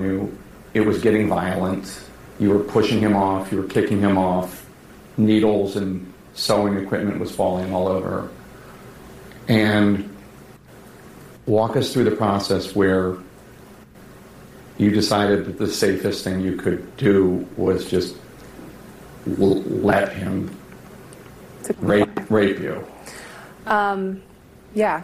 you, it was getting violent. You were pushing him off. You were kicking him off. Needles and sewing equipment was falling all over. And walk us through the process where you decided that the safest thing you could do was just let him rape you. Yeah.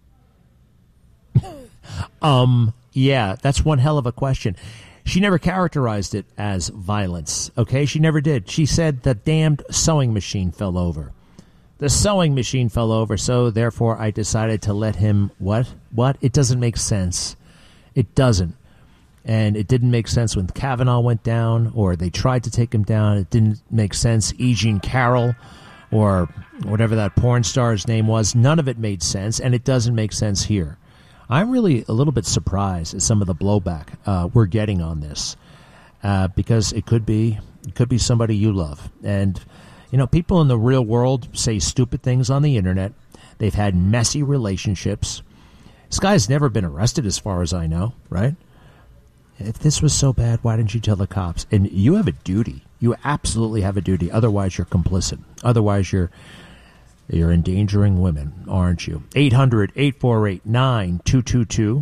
Yeah, that's one hell of a question. She never characterized it as violence, okay? She never did. She said the damned sewing machine fell over. The sewing machine fell over, so therefore I decided to let him... What? It doesn't make sense. It doesn't. And it didn't make sense when Kavanaugh went down, or they tried to take him down. It didn't make sense. E. Jean Carroll, or whatever that porn star's name was, none of it made sense, and it doesn't make sense here. I'm really a little bit surprised at some of the blowback we're getting on this, because it could be somebody you love. And, you know, people in the real world say stupid things on the internet. They've had messy relationships. This guy's never been arrested as far as I know, right? If this was so bad, why didn't you tell the cops? And you have a duty. You absolutely have a duty. Otherwise, you're complicit. Otherwise, you're endangering women, aren't you? 800-848-9222.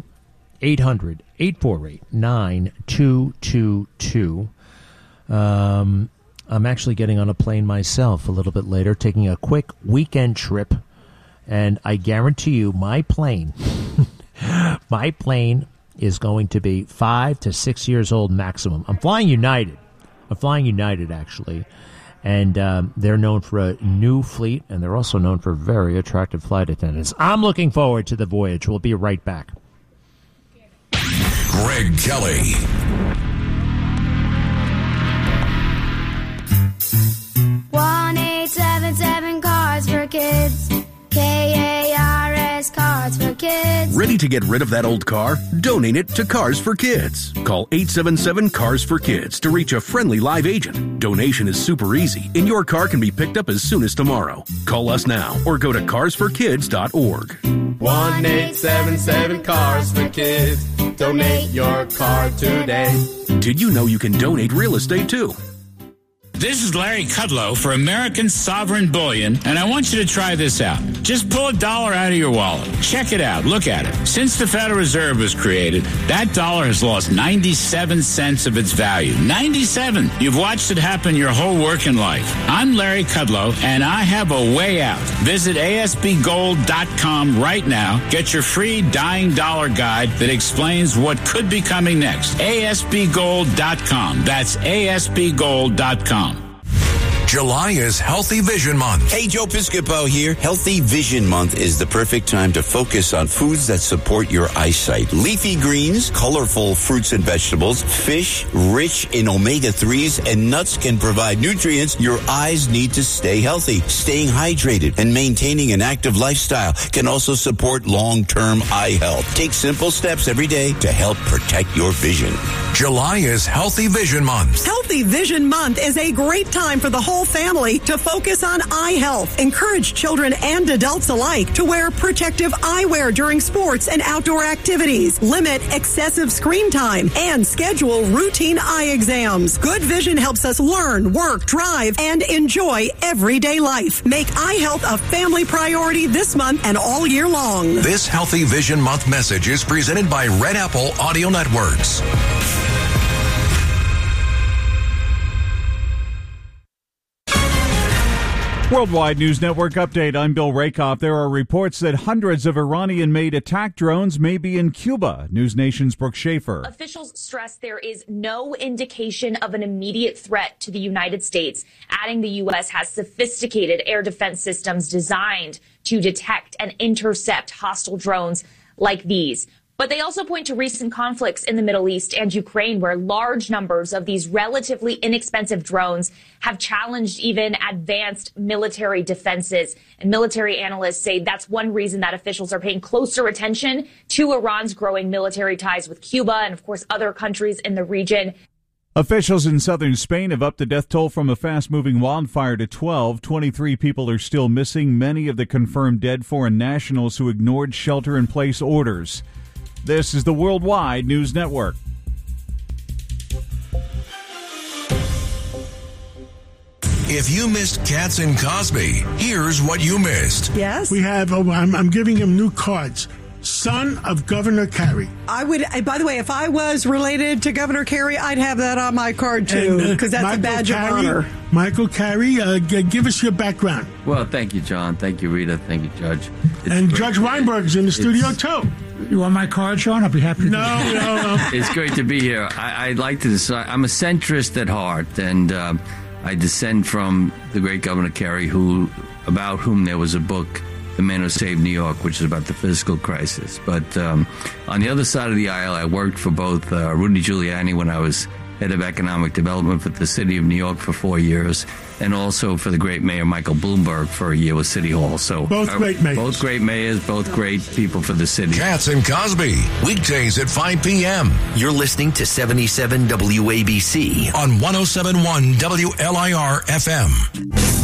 800-848-9222. I'm actually getting on a plane myself a little bit later, taking a quick weekend trip. And I guarantee you, my plane is going to be 5 to 6 years old maximum. I'm flying United. Actually. And they're known for a new fleet, and they're also known for very attractive flight attendants. I'm looking forward to the voyage. We'll be right back. Greg Kelly. One 877 Cards for Kids. KARS Cards for Kids. Ready to get rid of that old car? Donate it to Cars for Kids. Call 877 Cars for Kids to reach a friendly live agent. Donation is super easy, and your car can be picked up as soon as tomorrow. Call us now or go to carsforkids.org. 1-877 Cars for Kids. Donate your car today. Did you know you can donate real estate too? This is Larry Kudlow for American Sovereign Bullion, and I want you to try this out. Just pull $1 out of your wallet. Check it out. Look at it. Since the Federal Reserve was created, that dollar has lost 97 cents of its value. 97! You've watched it happen your whole working life. I'm Larry Kudlow, and I have a way out. Visit ASBGold.com right now. Get your free Dying Dollar Guide that explains what could be coming next. ASBGold.com. That's ASBGold.com. July is Healthy Vision Month. Hey, Joe Piscopo here. Healthy Vision Month is the perfect time to focus on foods that support your eyesight. Leafy greens, colorful fruits and vegetables, fish rich in omega-3s, and nuts can provide nutrients your eyes need to stay healthy. Staying hydrated and maintaining an active lifestyle can also support long-term eye health. Take simple steps every day to help protect your vision. July is Healthy Vision Month. Healthy Vision Month is a great time for the whole family to focus on eye health. Encourage children and adults alike to wear protective eyewear during sports and outdoor activities. Limit excessive screen time and schedule routine eye exams. Good vision helps us learn, work, drive, and enjoy everyday life. Make eye health a family priority this month and all year long. This Healthy Vision Month message is presented by Red Apple Audio Networks. Worldwide News Network update. I'm Bill Rakoff. There are reports that hundreds of Iranian-made attack drones may be in Cuba. News Nation's Brooke Schaefer. Officials stress there is no indication of an immediate threat to the United States, adding the U.S. has sophisticated air defense systems designed to detect and intercept hostile drones like these. But they also point to recent conflicts in the Middle East and Ukraine, where large numbers of these relatively inexpensive drones have challenged even advanced military defenses. And military analysts say that's one reason that officials are paying closer attention to Iran's growing military ties with Cuba and, of course, other countries in the region. Officials in southern Spain have upped the death toll from a fast-moving wildfire to 12. 23 people are still missing, many of the confirmed dead foreign nationals who ignored shelter-in-place orders. This is the Worldwide News Network. If you missed Katz and Cosby, here's what you missed. Yes? We have, I'm giving him new cards. Son of Governor Carey. I would, by the way, if I was related to Governor Carey, I'd have that on my card, too, because that's Michael a badge of honor. Michael Carey, give us your background. Well, thank you, John. Thank you, Rita. Thank you, Judge. And Judge Weinberg's in the studio, too. You want my card, Sean? I'll be happy to No. It's great to be here. I'd like to decide. I'm a centrist at heart, and I descend from the great Governor Carey, about whom there was a book, The Man Who Saved New York, which is about the fiscal crisis. But on the other side of the aisle, I worked for both Rudy Giuliani when I was head of economic development for the city of New York for 4 years, and also for the great mayor Michael Bloomberg for a year with City Hall. So both great mayors. Both great mayors, both great people for the city. Katz and Cosby, weekdays at 5 p.m. You're listening to 77 WABC on 107.1 WLIR FM.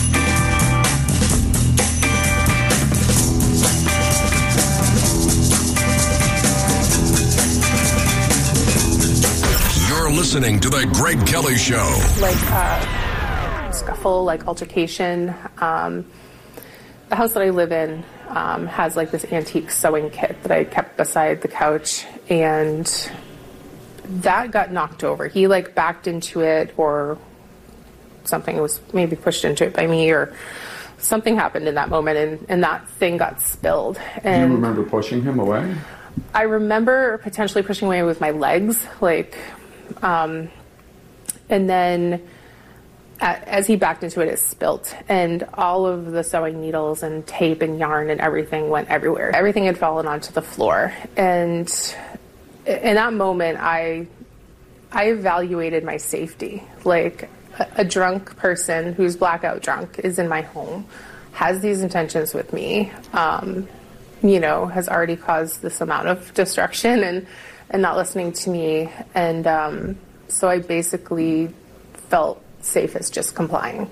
Listening to the Greg Kelly Show. Scuffle, altercation. The house that I live in has this antique sewing kit that I kept beside the couch, and that got knocked over. He backed into it, or something was maybe pushed into it by me, or something happened in that moment, and that thing got spilled. And do you remember pushing him away? I remember potentially pushing away with my legs, and then as he backed into it, it spilt, and all of the sewing needles and tape and yarn and everything went everywhere. Everything had fallen onto the floor, and in that moment, I evaluated my safety. A drunk person who's blackout drunk is in my home, has these intentions with me, has already caused this amount of destruction and not listening to me, and so I basically felt safe as just complying.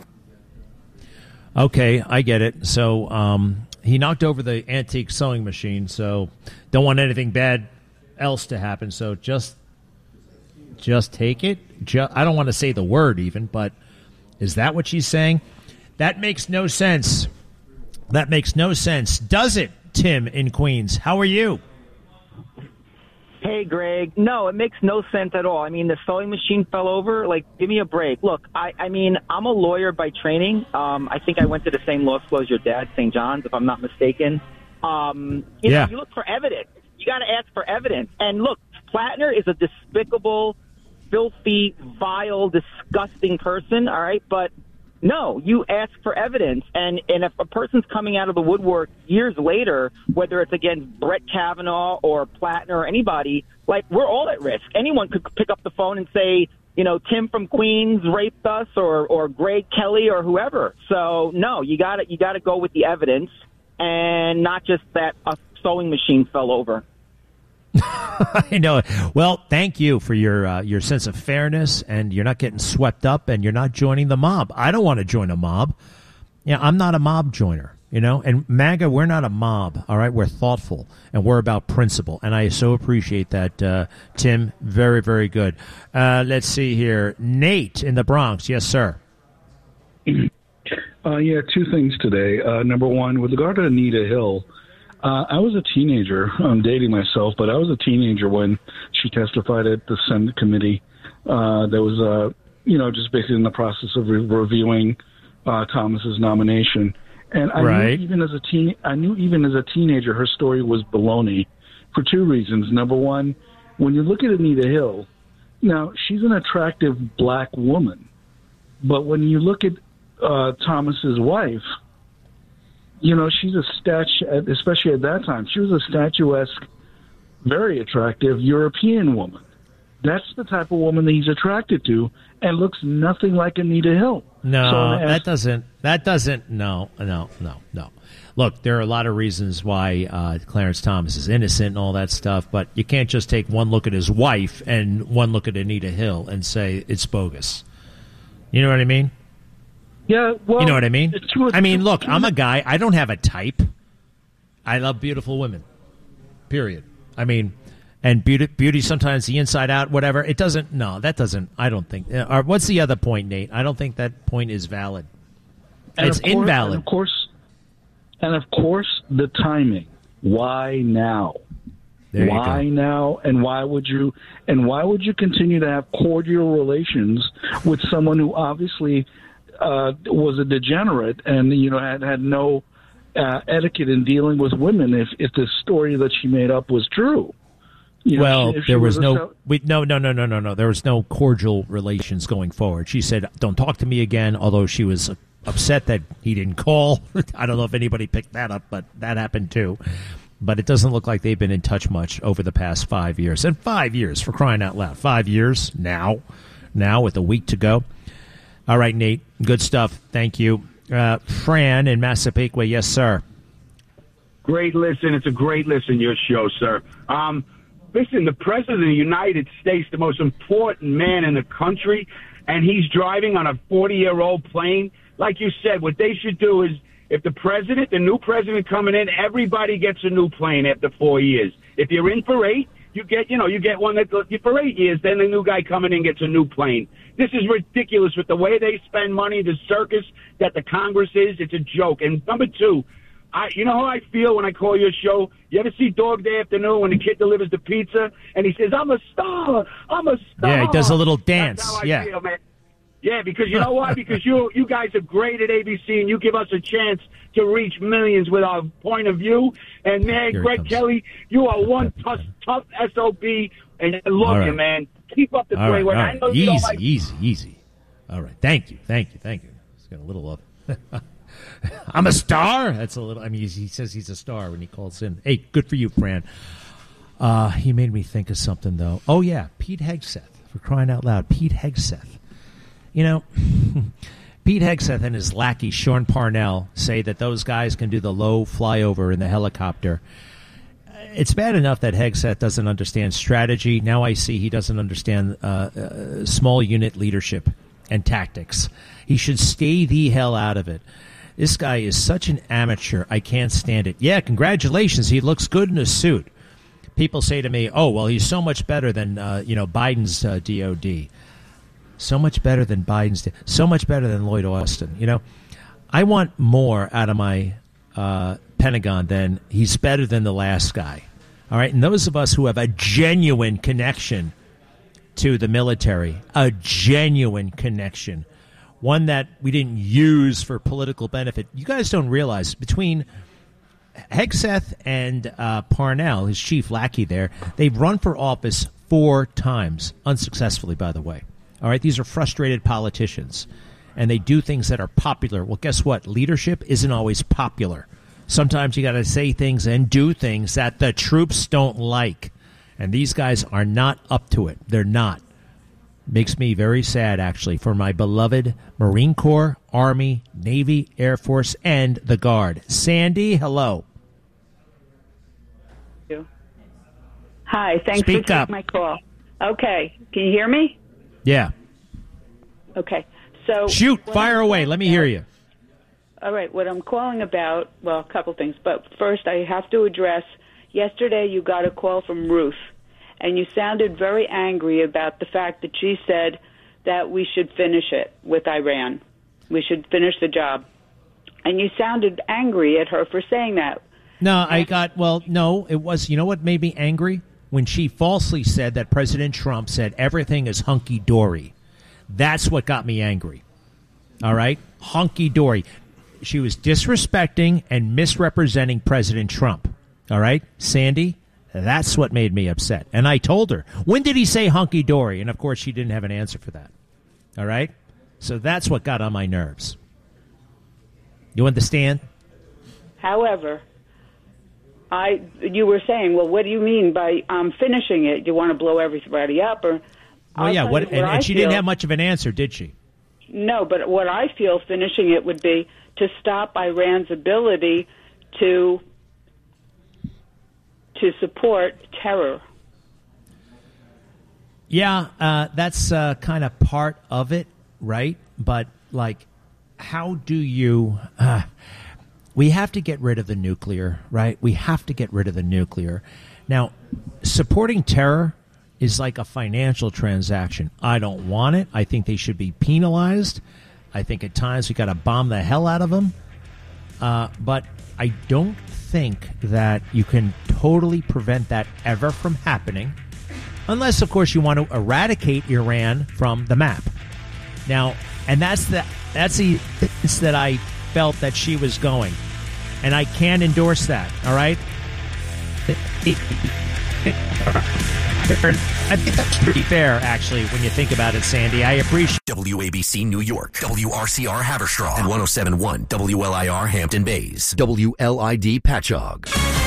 Okay, I get it. So he knocked over the antique sewing machine, so don't want anything bad else to happen. So just take it. I don't want to say the word even, but is that what she's saying? That makes no sense. That makes no sense, does it, Tim in Queens? How are you? Hey, Greg. No, it makes no sense at all. I mean, the sewing machine fell over. Give me a break. Look, I mean, I'm a lawyer by training. I think I went to the same law school as your dad, St. John's, if I'm not mistaken. You know, you look for evidence. You got to ask for evidence. And look, Plattner is a despicable, filthy, vile, disgusting person, all right? But no, you ask for evidence, and if a person's coming out of the woodwork years later, whether it's against Brett Kavanaugh or Plattner or anybody, we're all at risk. Anyone could pick up the phone and say, Tim from Queens raped us, or Greg Kelly or whoever. So no, you got to go with the evidence, and not just that a sewing machine fell over. I know. Well, thank you for your sense of fairness, and you're not getting swept up, and you're not joining the mob. I don't want to join a mob. I'm not a mob joiner, and MAGA, we're not a mob, all right? We're thoughtful, and we're about principle, and I so appreciate that, Tim. Very, very good. Let's see here. Nate in the Bronx. Yes, sir. Yeah, two things today. Number one, with regard to Anita Hill, I was a teenager. I'm dating myself, but I was a teenager when she testified at the Senate committee. That was, just basically in the process of reviewing Thomas's nomination. And I knew even as a teenager, her story was baloney for two reasons. Number one, when you look at Anita Hill, now she's an attractive black woman, but when you look at Thomas's wife, she's a statue, especially at that time. She was a statuesque, very attractive European woman. That's the type of woman that he's attracted to, and looks nothing like Anita Hill. No, that doesn't. No. Look, there are a lot of reasons why Clarence Thomas is innocent and all that stuff, but you can't just take one look at his wife and one look at Anita Hill and say it's bogus. You know what I mean? Yeah, well, you know what I mean? I mean, look, I'm a guy. I don't have a type. I love beautiful women, period. I mean, And beauty sometimes the inside out, whatever. It doesn't. No, that doesn't. I don't think. What's the other point, Nate? I don't think that point is valid. It's invalid. And of course, the timing. Why now? Why now? And why would you continue to have cordial relations with someone who obviously was a degenerate and had no etiquette in dealing with women? If the story that she made up was true. There was no. There was no cordial relations going forward. She said, "Don't talk to me again." Although she was upset that he didn't call. I don't know if anybody picked that up, but that happened too. But it doesn't look like they've been in touch much over the past 5 years. And 5 years, for crying out loud. 5 years now with a week to go. All right, Nate. Good stuff. Thank you. Fran in Massapequa. Yes, sir. Great listen. It's a great listen, your show, sir. Listen, the President of the United States, the most important man in the country, and he's driving on a 40-year-old plane. Like you said, what they should do is, if the new president coming in, everybody gets a new plane after 4 years. If you're in for 8, you get one that for 8 years, then the new guy coming in gets a new plane. This is ridiculous with the way they spend money, the circus that the Congress is. It's a joke. And number two, you know how I feel when I call your show? You ever see Dog Day Afternoon when the kid delivers the pizza and he says, "I'm a star, I'm a star." Yeah, he does a little dance. That's how I feel, man. Yeah, because you know why? Because you guys are great at ABC, and you give us a chance to reach millions with our point of view. And, man, Greg Kelly, you are one tough SOB, and I love you, man. Keep up the great work. I know you don't like... Easy. All right. Thank you. It's got a little up. I'm a star? That's a little... I mean, he says he's a star when he calls in. Hey, good for you, Fran. He made me think of something, though. Oh, yeah, Pete Hegseth, for crying out loud. Pete Hegseth. You know, Pete Hegseth and his lackey, Sean Parnell, say that those guys can do the low flyover in the helicopter. It's bad enough that Hegseth doesn't understand strategy. Now I see he doesn't understand small unit leadership and tactics. He should stay the hell out of it. This guy is such an amateur. I can't stand it. Yeah, congratulations. He looks good in a suit. People say to me, oh, well, he's so much better than, Biden's DOD. So much better than Biden's. So much better than Lloyd Austin. You know, I want more out of my Pentagon than he's better than the last guy. All right. And those of us who have a genuine connection to the military, a genuine connection, one that we didn't use for political benefit. You guys don't realize between Hegseth and Parnell, his chief lackey there, they've run for office 4 times, unsuccessfully, by the way. All right, these are frustrated politicians, and they do things that are popular. Well, guess what? Leadership isn't always popular. Sometimes you got to say things and do things that the troops don't like, and these guys are not up to it. They're not. Makes me very sad, actually, for my beloved Marine Corps, Army, Navy, Air Force, and the Guard. Sandy, hello. Hi, thanks for taking my call. Okay, can you hear me? Yeah. Okay. So shoot, fire away. Let me hear you. All right. What I'm calling about, well, a couple things. But first, I have to address, yesterday you got a call from Ruth, and you sounded very angry about the fact that she said that we should finish it with Iran. We should finish the job. And you sounded angry at her for saying that. No, it was, you know what made me angry? When she falsely said that President Trump said everything is hunky-dory. That's what got me angry. All right? Hunky-dory. She was disrespecting and misrepresenting President Trump. All right? Sandy, that's what made me upset. And I told her, when did he say hunky-dory? And, of course, she didn't have an answer for that. All right? So that's what got on my nerves. You understand? However, you were saying, well, what do you mean by finishing it? You want to blow everybody up? Or well, yeah, and she didn't have much of an answer, did she? No, but what I feel finishing it would be to stop Iran's ability to support terror. Yeah, that's kind of part of it, right? But, how do you... we have to get rid of the nuclear, right? We have to get rid of the nuclear. Now, supporting terror is like a financial transaction. I don't want it. I think they should be penalized. I think at times we got to bomb the hell out of them. But I don't think that you can totally prevent that ever from happening, unless, of course, you want to eradicate Iran from the map. Now, and that's the distance that I felt that she was going, and I can't endorse that. All right. I think that's pretty fair, actually, when you think about it, Sandy. I appreciate WABC New York, WRCR Haverstraw, and 107.1 WLIR Hampton Bays, WLID Patchogue.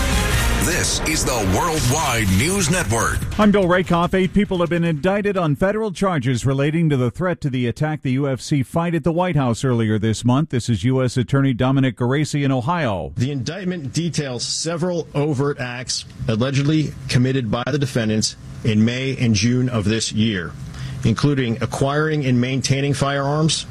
This is the Worldwide News Network. I'm Bill Rakoff. 8 people have been indicted on federal charges relating to the threat to the attack the UFC fight at the White House earlier this month. This is U.S. Attorney Dominic Geraci in Ohio. The indictment details several overt acts allegedly committed by the defendants in May and June of this year, including acquiring and maintaining firearms,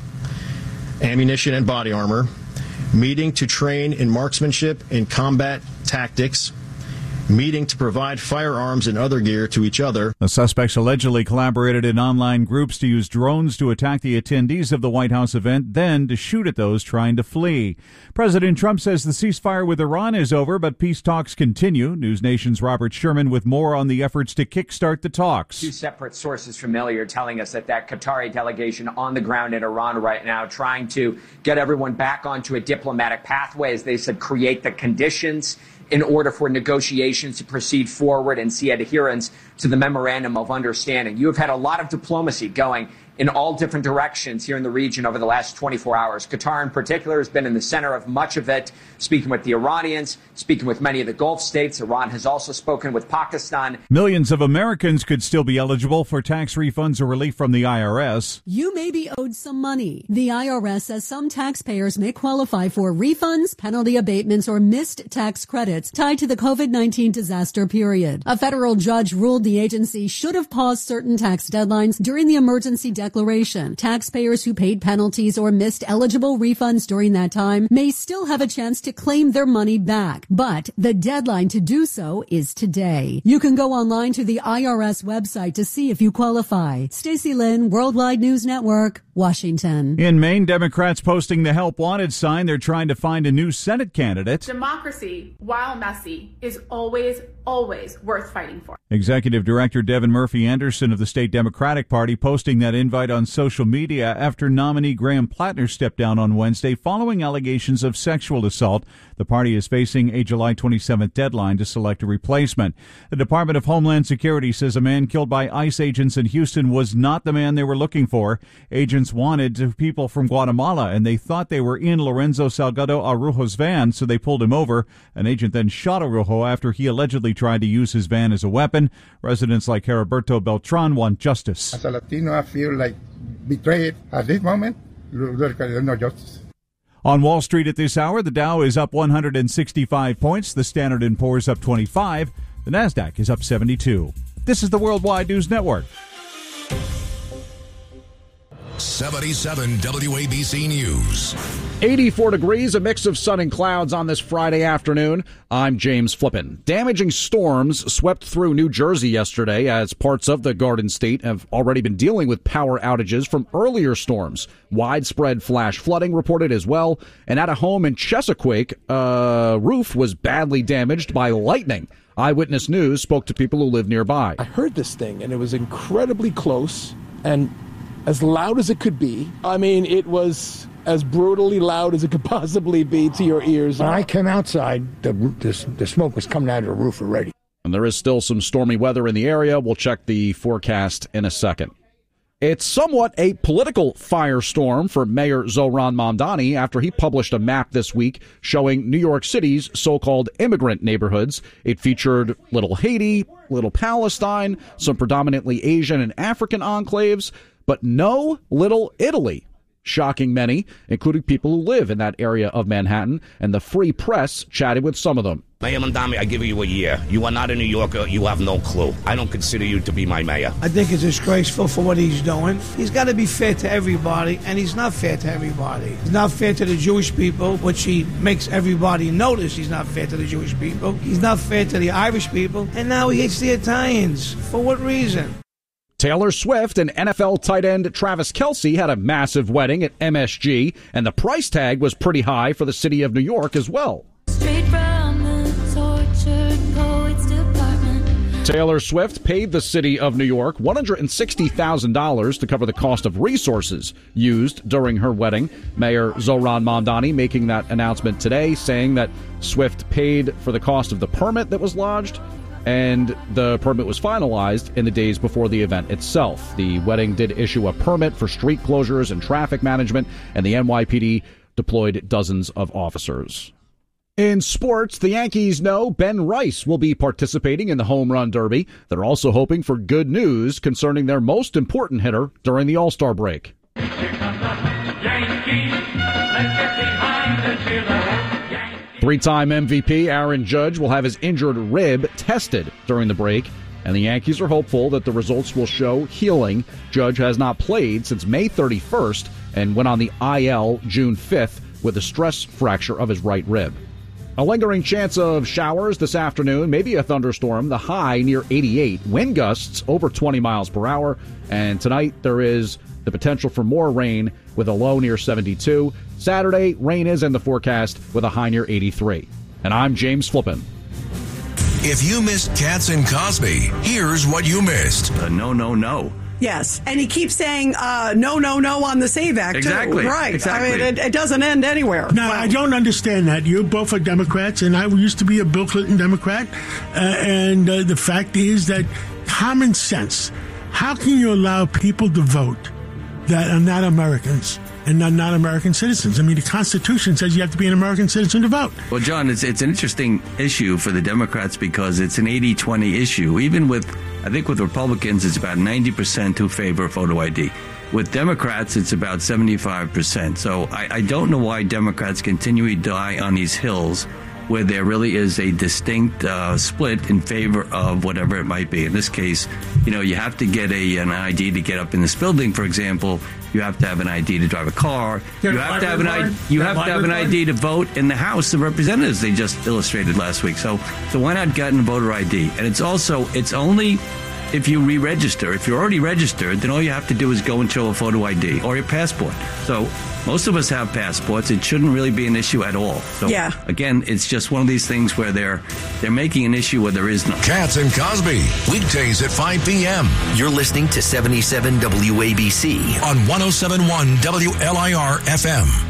ammunition and body armor, meeting to train in marksmanship and combat tactics, meeting to provide firearms and other gear to each other. The suspects allegedly collaborated in online groups to use drones to attack the attendees of the White House event, then to shoot at those trying to flee. President Trump says the ceasefire with Iran is over, but peace talks continue. News Nation's Robert Sherman with more on the efforts to kickstart the talks. 2 separate sources familiar telling us that Qatari delegation on the ground in Iran right now trying to get everyone back onto a diplomatic pathway, as they said, create the conditions in order for negotiations to proceed forward and see adherence to the Memorandum of Understanding. You have had a lot of diplomacy going in all different directions here in the region over the last 24 hours. Qatar in particular has been in the center of much of it, speaking with the Iranians, speaking with many of the Gulf states. Iran has also spoken with Pakistan. Millions of Americans could still be eligible for tax refunds or relief from the IRS. You may be owed some money. The IRS says some taxpayers may qualify for refunds, penalty abatements, or missed tax credits tied to the COVID-19 disaster period. A federal judge ruled the agency should have paused certain tax deadlines during the emergency declaration. Taxpayers who paid penalties or missed eligible refunds during that time may still have a chance to claim their money back, but the deadline to do so is today. You can go online to the IRS website to see if you qualify. Stacey Lynn, Worldwide News Network, Washington. In Maine, Democrats posting the Help Wanted sign. They're trying to find a new Senate candidate. Democracy, while messy, is always worth fighting for. Executive Director Devin Murphy Anderson of the state Democratic Party posting that invite on social media after nominee Graham Plattner stepped down on Wednesday following allegations of sexual assault. The party is facing a July 27th deadline to select a replacement. The Department of Homeland Security says a man killed by ICE agents in Houston was not the man they were looking for. Agents wanted people from Guatemala, and they thought they were in Lorenzo Salgado Araujo's van, so they pulled him over. An agent then shot Araujo after he allegedly tried to use his van as a weapon. Residents like Heriberto Beltran want justice. As a Latino, I feel like betrayed at this moment. There's no justice. On Wall Street at this hour, the Dow is up 165 points. The Standard & Poor's up 25. The Nasdaq is up 72. This is the Worldwide News Network. 77 WABC News. 84 degrees, a mix of sun and clouds on this Friday afternoon. I'm James Flippin. Damaging storms swept through New Jersey yesterday as parts of the Garden State have already been dealing with power outages from earlier storms. Widespread flash flooding reported as well. And at a home in Chesapeake, a roof was badly damaged by lightning. Eyewitness News spoke to people who live nearby. I heard this thing, and it was incredibly close and as loud as it could be. I mean, it was as brutally loud as it could possibly be to your ears. When I came outside, the smoke was coming out of the roof already. And there is still some stormy weather in the area. We'll check the forecast in a second. It's somewhat a political firestorm for Mayor Zohran Mamdani after he published a map this week showing New York City's so-called immigrant neighborhoods. It featured Little Haiti, Little Palestine, some predominantly Asian and African enclaves, but no Little Italy. shocking many, including people who live in that area of Manhattan, and the Free Press chatted with some of them. Mayor Mamdani, I give you a year. You are not a New Yorker. You have no clue. I don't consider you to be my mayor. I think it's disgraceful for what he's doing. He's got to be fair to everybody, and he's not fair to everybody. He's not fair to the Jewish people, which he makes everybody notice he's not fair to the Jewish people. He's not fair to the Irish people, and now he hates the Italians. For what reason? Taylor Swift and NFL tight end Travis Kelce had a massive wedding at MSG, and the price tag was pretty high for the city of New York as well. Straight from the tortured poets department. Taylor Swift paid the city of New York $160,000 to cover the cost of resources used during her wedding. Mayor Zohran Mamdani making that announcement today, saying that Swift paid for the cost of the permit that was lodged, and the permit was finalized in the days before the event itself. The wedding did issue a permit for street closures and traffic management, and the NYPD deployed dozens of officers. In sports, the Yankees know Ben Rice will be participating in the Home Run Derby. They're also hoping for good news concerning their most important hitter during the All-Star break. Three-time MVP Aaron Judge will have his injured rib tested during the break, and the Yankees are hopeful that the results will show healing. Judge has not played since May 31st and went on the IL June 5th with a stress fracture of his right rib. A lingering chance of showers this afternoon, maybe a thunderstorm, the high near 88, wind gusts over 20 miles per hour, and tonight there is the potential for more rain with a low near 72. Saturday, rain is in the forecast with a high near 83. And I'm James Flippin. If you missed Katz and Cosby, here's what you missed. No. Yes, and he keeps saying no on the SAVE Act, exactly. too. Right. Exactly. I mean, it doesn't end anywhere. Now, I don't understand that. You both are Democrats, and I used to be a Bill Clinton Democrat. And the fact is that common sense, how can you allow people to vote that are not Americans and not American citizens? I mean, the Constitution says you have to be an American citizen to vote. Well, John, it's an interesting issue for the Democrats because it's an 80-20 issue. Even with, I think with Republicans, it's about 90% who favor photo ID. With Democrats, it's about 75%. So I don't know why Democrats continually die on these hills where there really is a distinct split in favor of whatever it might be. In this case, you have to get an ID to get up in this building, for example. You have to have an ID to drive a car. You have to have an ID to vote in the House of Representatives. They just illustrated last week. So why not get a voter ID? And it's only if you re-register. If you're already registered, then all you have to do is go and show a photo ID or your passport. So most of us have passports. It shouldn't really be an issue at all. So again, it's just one of these things where they're making an issue where there is none. Katz and Cosby, weekdays at 5 p.m. You're listening to 77 WABC on 107.1 WLIR FM.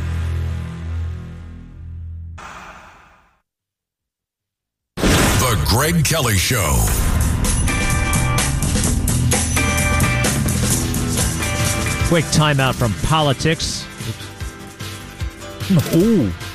The Greg Kelly Show. Quick timeout from politics. Ooh.